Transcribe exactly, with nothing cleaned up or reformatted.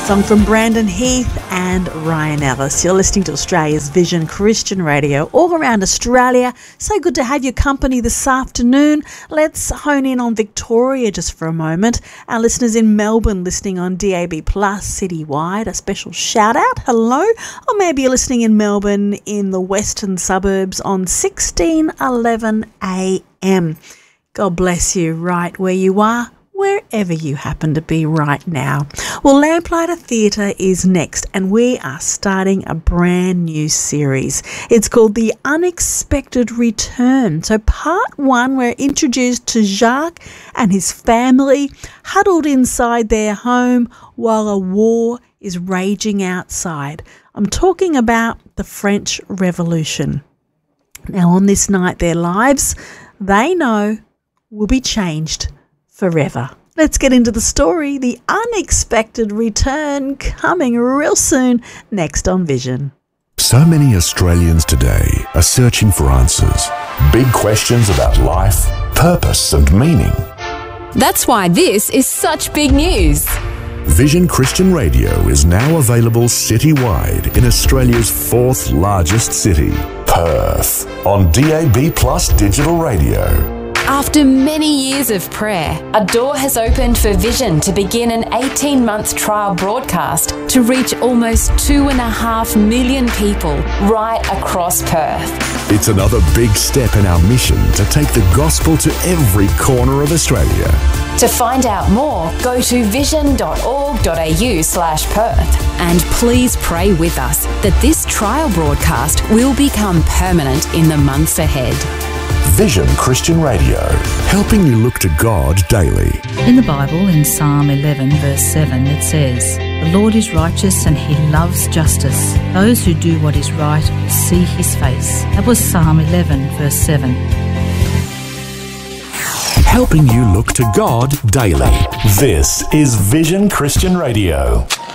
Song from Brandon Heath and Ryan Ellis. You're listening to Australia's Vision Christian Radio all around Australia. So good to have your company this afternoon. Let's hone in on Victoria just for a moment. Our listeners in Melbourne listening on D A B Plus citywide, a special shout out. Hello. Or maybe you're listening in Melbourne in the western suburbs on sixteen eleven A M. God bless you right where you are, wherever you happen to be right now. Well, Lamplighter Theatre is next, and we are starting a brand new series. It's called The Unexpected Return. So part one, we're introduced to Jacques and his family huddled inside their home while a war is raging outside. I'm talking about the French Revolution. Now, on this night, their lives, they know, will be changed forever. Let's get into the story, The Unexpected Return, coming real soon, next on Vision. So many Australians today are searching for answers. Big questions about life, purpose and meaning. That's why this is such big news. Vision Christian Radio is now available citywide in Australia's fourth largest city, Perth, on D A B Plus Digital Radio. After many years of prayer, a door has opened for Vision to begin an eighteen-month trial broadcast to reach almost two and a half million people right across Perth. It's another big step in our mission to take the gospel to every corner of Australia. To find out more, go to vision.org.au slash Perth. And please pray with us that this trial broadcast will become permanent in the months ahead. Vision Christian Radio, helping you look to God daily. In the Bible, in Psalm eleven, verse seven, it says, "The Lord is righteous and he loves justice. Those who do what is right will see his face." That was Psalm eleven, verse seven. Helping you look to God daily. This is Vision Christian Radio.